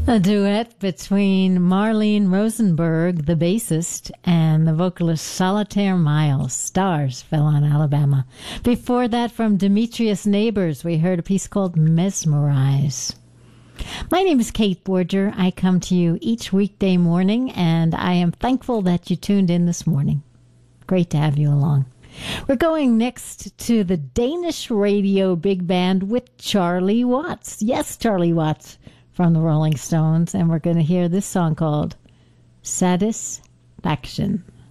A duet between Marlene Rosenberg, the bassist, and the vocalist Solitaire Miles. Stars Fell on Alabama. Before that, from Demetrius Neighbors, we heard a piece called Mesmerize. My name is Kate Borger. I come to you each weekday morning, and I am thankful that you tuned in this morning. Great to have you along. We're going next to the Danish Radio Big Band with Charlie Watts. Yes, Charlie Watts from the Rolling Stones, and we're going to hear this song called Satisfaction.